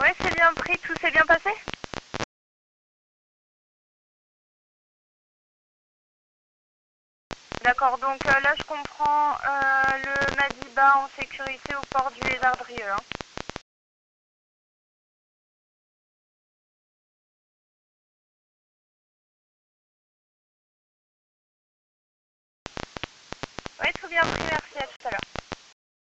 Ouais, c'est bien pris, tout s'est bien passé? D'accord, donc là je comprends le Madiba en sécurité au port du Lézardrieux. Hein. Oui, tout bien pris, merci, à tout à l'heure.